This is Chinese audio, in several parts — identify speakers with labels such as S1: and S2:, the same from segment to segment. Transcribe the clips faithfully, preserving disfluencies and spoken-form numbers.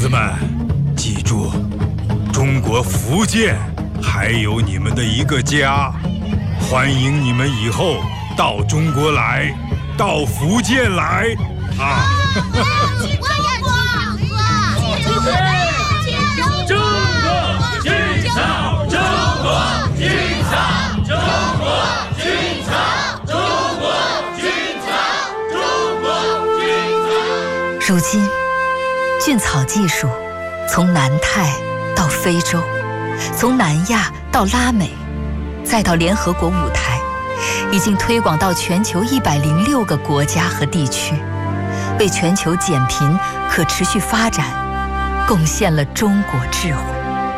S1: 子们，记住，中国福建还有你们的一个家，欢迎你们以后到中国来，到福建来啊！
S2: 中国，中国，中国军草，中国军草，中国军草，中国军草，中国军草。
S3: 如今，菌草技术从南太到非洲，从南亚到拉美，再到联合国舞台，已经推广到全球一百零六个国家和地区，为全球减贫、可持续发展贡献了中国智慧。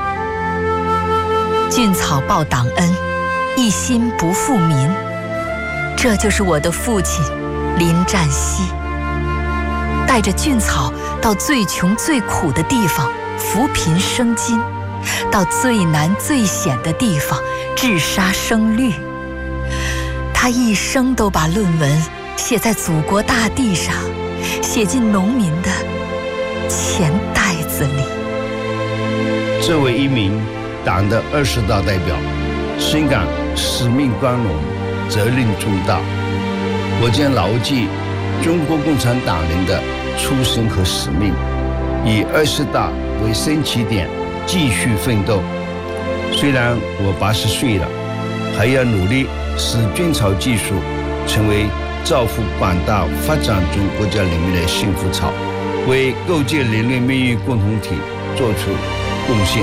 S3: 菌草报党恩，一心不负民，这就是我的父亲林占西。带着菌草到最穷最苦的地方扶贫生金，到最难最险的地方治沙生绿。他一生都把论文写在祖国大地上，写进农民的钱袋子里。
S4: 作为一名党的二十大代表，深感使命光荣，责任重大。我将牢记中国共产党人的初心和使命，以二十大为新起点，继续奋斗。虽然我八十岁了，还要努力使菌草技术成为造福广大发展中国家人民的幸福草，为构建人类命运共同体做出贡献。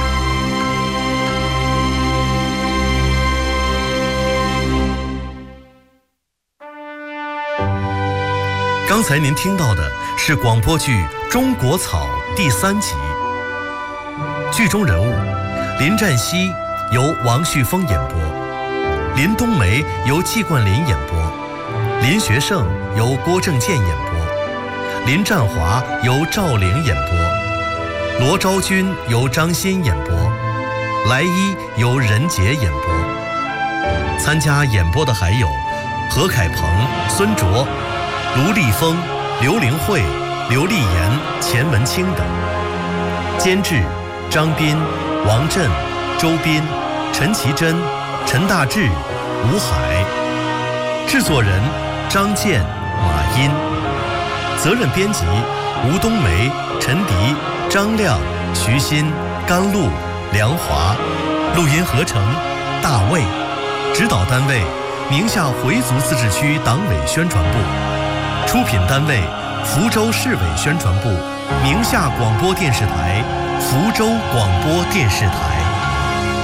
S5: 刚才您听到的是广播剧《中国草》第三集，剧中人物林占西由王旭峰演播，林冬梅由季冠霖演播，林学胜由郭正健演播，林占华由赵玲演播，罗昭君由张欣演播，来一由任杰演播。参加演播的还有何凯鹏、孙卓、卢丽峰、刘玲慧、刘丽妍、钱文清等。监制张斌、王震、周斌、陈其真、陈大志、吴海。制作人张健、马殷。责任编辑吴冬梅、陈迪、张亮、徐新、甘露、梁华。录音合成大卫。指导单位宁夏回族自治区党委宣传部。出品单位福州市委宣传部、宁夏广播电视台、福州广播电视台。